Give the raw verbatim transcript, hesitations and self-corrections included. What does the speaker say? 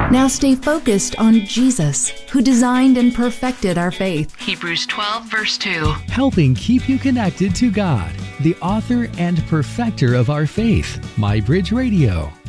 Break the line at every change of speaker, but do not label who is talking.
Now stay focused on Jesus, who designed and perfected our faith.
Hebrews twelve, verse two.
Helping keep you connected to God, the author and perfecter of our faith. MyBridge Radio.